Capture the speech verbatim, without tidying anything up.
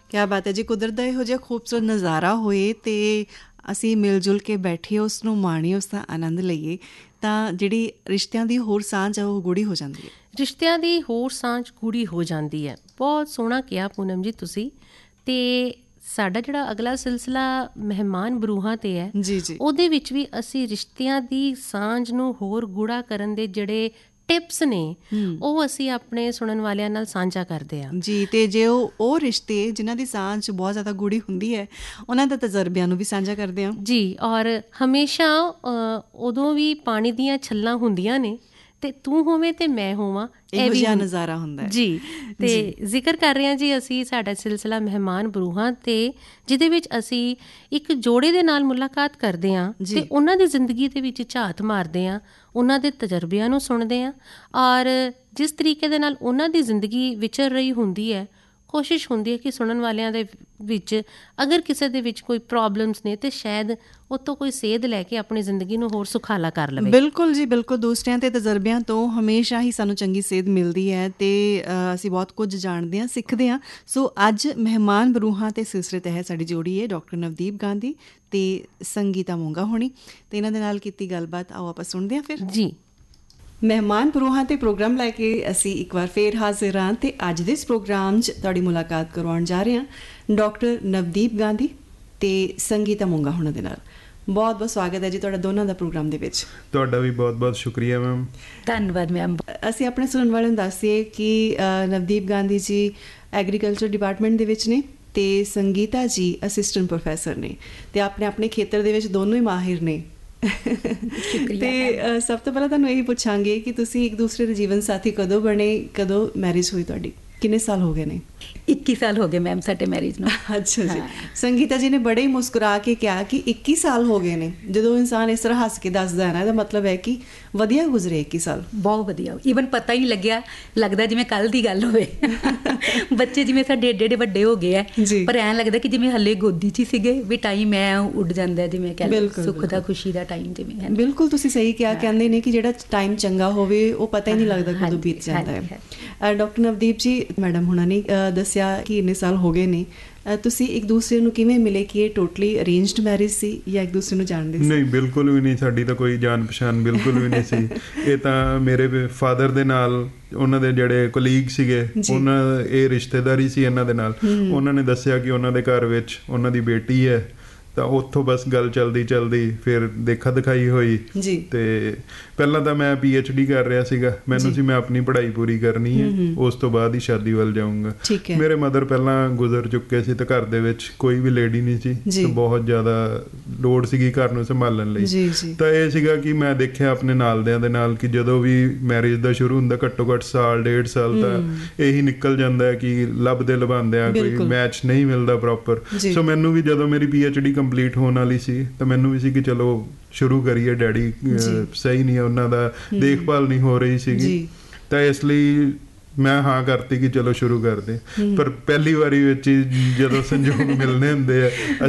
ਕਿਆ ਬਾਤ ਹੈ ਜੀ। ਕੁਦਰਤ ਦਾ ਇਹੋ ਜਿਹਾ ਖੂਬਸੂਰਤ ਨਜ਼ਾਰਾ ਹੋਏ ਅਤੇ ਅਸੀਂ ਮਿਲ ਜੁਲ ਕੇ ਬੈਠੀਏ, ਉਸ ਨੂੰ ਮਾਣੀਏ, ਉਸ ਦਾ ਆਨੰਦ ਲਈਏ, ਤਾਂ ਜਿਹੜੀ ਰਿਸ਼ਤਿਆਂ ਦੀ ਹੋਰ ਸਾਂਝ ਆ ਉਹ ਗੂੜੀ ਹੋ ਜਾਂਦੀ ਹੈ। ਰਿਸ਼ਤਿਆਂ ਦੀ ਹੋਰ ਸਾਂਝ ਗੂੜੀ ਹੋ ਜਾਂਦੀ ਹੈ। ਬਹੁਤ ਸੋਹਣਾ ਕਿਹਾ ਪੂਨਮ ਜੀ ਤੁਸੀਂ। ਅਤੇ ਸਾਡਾ ਜਿਹੜਾ ਅਗਲਾ ਸਿਲਸਿਲਾ ਮਹਿਮਾਨ ਬਰੂਹਾਂ 'ਤੇ ਹੈ, ਜੀ ਜੀ, ਉਹਦੇ ਵਿੱਚ ਵੀ ਅਸੀਂ ਰਿਸ਼ਤਿਆਂ ਦੀ ਸਾਂਝ ਨੂੰ ਹੋਰ ਗੂੜਾ ਕਰਨ ਦੇ ਜਿਹੜੇ ਟਿਪਸ ਨੇ ਉਹ ਅਸੀਂ ਆਪਣੇ ਸੁਣਨ ਵਾਲਿਆਂ ਨਾਲ ਸਾਂਝਾ ਕਰਦੇ ਹਾਂ ਜੀ। ਅਤੇ ਜੇ ਉਹ ਉਹ ਰਿਸ਼ਤੇ ਜਿਨ੍ਹਾਂ ਦੀ ਸਾਂਝ ਬਹੁਤ ਜ਼ਿਆਦਾ ਗੂੜੀ ਹੁੰਦੀ ਹੈ, ਉਹਨਾਂ ਦੇ ਤਜਰਬਿਆਂ ਨੂੰ ਵੀ ਸਾਂਝਾ ਕਰਦੇ ਹਾਂ ਜੀ। ਔਰ ਹਮੇਸ਼ਾ ਉਦੋਂ ਵੀ ਪਾਣੀ ਦੀਆਂ ਛੱਲਾਂ ਹੁੰਦੀਆਂ ਨੇ ਅਤੇ ਤੂੰ ਹੋਵੇਂ ਅਤੇ ਮੈਂ ਹੋਵਾਂ, ਇਹੋ ਜਿਹਾ ਨਜ਼ਾਰਾ ਹੁੰਦਾ ਹੈ ਜੀ। ਅਤੇ ਜ਼ਿਕਰ ਕਰ ਰਹੇ ਹਾਂ ਜੀ ਅਸੀਂ ਸਾਡਾ ਸਿਲਸਿਲਾ ਮਹਿਮਾਨ ਬਰੂਹਾਂ 'ਤੇ, ਜਿਹਦੇ ਵਿੱਚ ਅਸੀਂ ਇੱਕ ਜੋੜੇ ਦੇ ਨਾਲ ਮੁਲਾਕਾਤ ਕਰਦੇ ਹਾਂ ਅਤੇ ਉਹਨਾਂ ਦੀ ਜ਼ਿੰਦਗੀ ਦੇ ਵਿੱਚ ਝਾਤ ਮਾਰਦੇ ਹਾਂ, ਉਹਨਾਂ ਦੇ ਤਜਰਬਿਆਂ ਨੂੰ ਸੁਣਦੇ ਹਾਂ ਔਰ ਜਿਸ ਤਰੀਕੇ ਦੇ ਨਾਲ ਉਹਨਾਂ ਦੀ ਜ਼ਿੰਦਗੀ ਵਿਚਰ ਰਹੀ ਹੁੰਦੀ ਹੈ, ਕੋਸ਼ਿਸ਼ ਹੁੰਦੀ ਹੈ ਕਿ ਸੁਣਨ ਵਾਲਿਆਂ ਦੇ ਵਿੱਚ ਅਗਰ ਕਿਸੇ ਦੇ ਵਿੱਚ ਕੋਈ ਪ੍ਰੋਬਲਮਸ ਨੇ ਤਾਂ ਸ਼ਾਇਦ ਉਹ ਤੋਂ ਕੋਈ ਸੇਧ ਲੈ ਕੇ ਆਪਣੀ ਜ਼ਿੰਦਗੀ ਨੂੰ ਹੋਰ ਸੁਖਾਲਾ ਕਰ ਲਵੇ। ਬਿਲਕੁਲ ਜੀ, ਬਿਲਕੁਲ। ਦੂਸਰਿਆਂ ਦੇ ਤਜਰਬਿਆਂ ਤੋਂ ਹਮੇਸ਼ਾ ਹੀ ਸਾਨੂੰ ਚੰਗੀ ਸੇਧ ਮਿਲਦੀ ਹੈ ਅਤੇ ਅਸੀਂ ਬਹੁਤ ਕੁਝ ਜਾਣਦੇ ਹਾਂ, ਸਿੱਖਦੇ ਹਾਂ। ਸੋ ਅੱਜ ਮਹਿਮਾਨ ਬਰੂਹਾਂ ਦੇ ਸਿਲਸਿਲੇ ਤਹਿਤ ਸਾਡੀ ਜੋੜੀ ਹੈ ਡਾਕਟਰ ਨਵਦੀਪ ਗਾਂਧੀ ਅਤੇ ਸੰਗੀਤਾ ਮੋਂਗਾ ਹੋਣੀ, ਅਤੇ ਇਹਨਾਂ ਦੇ ਨਾਲ ਕੀਤੀ ਗੱਲਬਾਤ ਆਓ ਆਪਾਂ ਸੁਣਦੇ ਹਾਂ ਫਿਰ ਜੀ। ਮਹਿਮਾਨ ਬਰੂਹਾਂ 'ਤੇ ਪ੍ਰੋਗਰਾਮ ਲੈ ਕੇ ਅਸੀਂ ਇੱਕ ਵਾਰ ਫੇਰ ਹਾਜ਼ਰ ਹਾਂ ਅਤੇ ਅੱਜ ਦੇ ਇਸ ਪ੍ਰੋਗਰਾਮ 'ਚ ਤੁਹਾਡੀ ਮੁਲਾਕਾਤ ਕਰਵਾਉਣ ਜਾ ਰਹੇ ਹਾਂ ਡਾਕਟਰ ਨਵਦੀਪ ਗਾਂਧੀ ਅਤੇ ਸੰਗੀਤਾ ਮੋਂਗਾ ਹੋਣਾ ਦੇ ਨਾਲ। ਬਹੁਤ ਬਹੁਤ ਸਵਾਗਤ ਹੈ ਜੀ ਤੁਹਾਡਾ ਦੋਨਾਂ ਦਾ ਪ੍ਰੋਗਰਾਮ ਦੇ ਵਿੱਚ। ਤੁਹਾਡਾ ਵੀ ਬਹੁਤ ਬਹੁਤ ਸ਼ੁਕਰੀਆ ਮੈਮ। ਧੰਨਵਾਦ ਮੈਮ। ਅਸੀਂ ਆਪਣੇ ਸੁਣਨ ਵਾਲਿਆਂ ਨੂੰ ਦੱਸੀਏ ਕਿ ਨਵਦੀਪ ਗਾਂਧੀ ਜੀ ਐਗਰੀਕਲਚਰ ਡਿਪਾਰਟਮੈਂਟ ਦੇ ਵਿੱਚ ਨੇ ਅਤੇ ਸੰਗੀਤਾ ਜੀ ਅਸਿਸਟੈਂਟ ਪ੍ਰੋਫੈਸਰ ਨੇ ਅਤੇ ਆਪਣੇ ਆਪਣੇ ਖੇਤਰ ਦੇ ਵਿੱਚ ਦੋਨੋਂ ਹੀ ਮਾਹਿਰ ਨੇ। ਅਤੇ ਸਭ ਤੋਂ ਪਹਿਲਾਂ ਤੁਹਾਨੂੰ ਇਹੀ ਪੁੱਛਾਂਗੇ ਕਿ ਤੁਸੀਂ ਇੱਕ ਦੂਸਰੇ ਦੇ ਜੀਵਨ ਸਾਥੀ ਕਦੋਂ ਬਣੇ, ਕਦੋਂ ਮੈਰਿਜ ਹੋਈ ਤੁਹਾਡੀ, ਕਿੰਨੇ ਸਾਲ ਹੋ ਗਏ ਨੇ? ਇੱਕੀ ਸਾਲ ਹੋ ਗਏ ਮੈਮ ਸਾਡੇ ਮੈਰਿਜ ਨੂੰ। ਅੱਛਾ ਜੀ। ਸੰਗੀਤਾ ਜੀ ਨੇ ਬੜੇ ਹੀ ਮੁਸਕਰਾ ਕੇ ਕਿਹਾ ਕਿ ਇੱਕੀ ਸਾਲ ਹੋ ਗਏ ਨੇ। ਜਦੋਂ ਇਨਸਾਨ ਇਸ ਤਰ੍ਹਾਂ ਹੱਸ ਕੇ ਦੱਸਦਾ ਹੈ ਨਾ, ਇਹਦਾ ਮਤਲਬ ਹੈ ਕਿ ਵਧੀਆ ਗੁਜ਼ਰੇ ਇੱਕੀ ਸਾਲ। ਬਹੁਤ ਵਧੀਆ, ਈਵਨ ਪਤਾ ਹੀ ਨਹੀਂ ਲੱਗਿਆ, ਲੱਗਦਾ ਜਿਵੇਂ ਕੱਲ੍ਹ ਦੀ ਗੱਲ ਹੋਵੇ। ਬੱਚੇ ਜਿਵੇਂ ਸਾਡੇ ਏਡੇ ਏਡੇ ਵੱਡੇ ਹੋ ਗਏ ਹੈ, ਪਰ ਐਂ ਲੱਗਦਾ ਕਿ ਜਿਵੇਂ ਹਲੇ ਗੋਦੀ 'ਚ ਹੀ ਸੀਗੇ ਵੀ। ਟਾਈਮ ਐ ਉੱਡ ਜਾਂਦਾ, ਜਿਵੇਂ ਕਹਿੰਦੇ ਸੁੱਖ ਦਾ, ਖੁਸ਼ੀ ਦਾ ਟਾਈਮ ਜਿਵੇਂ। ਬਿਲਕੁਲ ਤੁਸੀਂ ਸਹੀ ਕਿਹਾ। ਕਹਿੰਦੇ ਨੇ ਕਿ ਜਿਹੜਾ ਟਾਈਮ ਚੰਗਾ ਹੋਵੇ ਉਹ ਪਤਾ ਹੀ ਨਹੀਂ ਲੱਗਦਾ ਕਦੋਂ ਬੀਤ ਜਾਂਦਾ ਹੈ। ਡਾਕਟਰ ਨਵਦੀਪ ਜੀ, ਮੈਡਮ ਹੁਣਾਂ ਨੇ ਦੱਸਿਆ ਕਿ ਇੰਨੇ ਸਾਲ ਹੋ ਗਏ ਨੇ, ਤੁਸੀਂ ਇੱਕ ਦੂਸਰੇ ਨੂੰ ਕਿਵੇਂ ਮਿਲੇ? ਕਿ ਇਹ ਟੋਟਲੀ ਅਰੇਂਜਡ ਮੈਰਿਜ ਸੀ ਜਾਂ ਇੱਕ ਦੂਸਰੇ ਨੂੰ ਜਾਣਦੇ ਸੀ? ਨਹੀਂ, ਬਿਲਕੁਲ ਵੀ ਨਹੀਂ। ਸਾਡੀ ਤਾਂ ਕੋਈ ਜਾਣ ਪਛਾਣ ਬਿਲਕੁਲ ਵੀ ਨਹੀਂ ਸੀ। ਇਹ ਤਾਂ ਮੇਰੇ ਫਾਦਰ ਦੇ ਨਾਲ, ਉਹਨਾਂ ਦੇ ਜਿਹੜੇ ਕੋਲੀਗ ਸੀਗੇ, ਉਹਨਾਂ ਇਹ ਰਿਸ਼ਤੇਦਾਰੀ ਸੀ ਇਹਨਾਂ ਦੇ ਨਾਲ। ਉਹਨਾਂ ਨੇ ਦੱਸਿਆ ਕਿ ਉਹਨਾਂ ਦੇ ਘਰ ਵਿੱਚ ਉਹਨਾਂ ਦੀ ਬੇਟੀ ਹੈ, ਤਾਂ ਉੱਥੋਂ ਬਸ ਗੱਲ ਚਲਦੀ ਚਲਦੀ ਫਿਰ ਦੇਖਾ ਦਿਖਾਈ ਹੋਈ ਜੀ। ਅਤੇ ਪਹਿਲਾਂ ਤਾਂ ਮੈਂ ਪੀ ਐਚ ਡੀ ਕਰ ਰਿਹਾ ਸੀਗਾ, ਮੈਨੂੰ ਸੀ ਮੈਂ ਆਪਣੀ ਪੜ੍ਹਾਈ ਪੂਰੀ ਕਰਨੀ ਹੈ, ਉਸ ਤੋਂ ਬਾਅਦ ਹੀ ਸ਼ਾਦੀ ਵੱਲ ਜਾਊਂਗਾ। ਮੇਰੇ ਮਦਰ ਪਹਿਲਾਂ ਗੁਜ਼ਰ ਚੁੱਕੇ ਸੀ, ਤਾਂ ਘਰ ਦੇ ਵਿੱਚ ਕੋਈ ਵੀ ਲੇਡੀ ਨਹੀਂ ਸੀ, ਤਾਂ ਬਹੁਤ ਜ਼ਿਆਦਾ ਲੋੜ ਸੀਗੀ ਘਰ ਨੂੰ ਸੰਭਾਲਣ ਲਈ। ਤਾਂ ਇਹ ਸੀਗਾ ਕਿ ਮੈਂ ਦੇਖਿਆ ਆਪਣੇ ਨਾਲਦਿਆਂ ਦੇ ਨਾਲ ਕਿ ਜਦੋਂ ਵੀ ਮੈਰਿਜ ਦਾ ਸ਼ੁਰੂ ਹੁੰਦਾ, ਘੱਟੋ ਘੱਟ ਸਾਲ ਡੇਢ ਸਾਲ ਤਾਂ ਇਹੀ ਨਿਕਲ ਜਾਂਦਾ ਕਿ ਲੱਭਦੇ ਲਭਾਉਂਦਿਆਂ ਕੋਈ ਮੈਚ ਨਹੀਂ ਮਿਲਦਾ ਪ੍ਰੋਪਰ। ਸੋ ਮੈਨੂੰ ਵੀ ਜਦੋਂ ਮੇਰੀ ਪੀ ਐਚ ਡੀ ਕੰਪਲੀਟ ਹੋਣ ਵਾਲੀ ਸੀ, ਤਾਂ ਮੈਨੂੰ ਵੀ ਸੀ ਕਿ ਚਲੋ ਸ਼ੁਰੂ ਕਰੀਏ। ਡੈਡੀ ਸਹੀ ਨਹੀਂ ਹੈ, ਉਹਨਾਂ ਦਾ ਦੇਖਭਾਲ ਨਹੀਂ ਹੋ ਰਹੀ ਸੀਗੀ, ਤਾਂ ਇਸ ਲਈ ਮੈਂ ਹਾਂ ਕਰਤੀ ਕਿ ਚਲੋ ਸ਼ੁਰੂ ਕਰਦੇ। ਪਰ ਪਹਿਲੀ ਵਾਰੀ ਵਿੱਚ ਜਦੋਂ ਸੰਜੋਗ ਮਿਲਣੇ ਹੁੰਦੇ ਆ,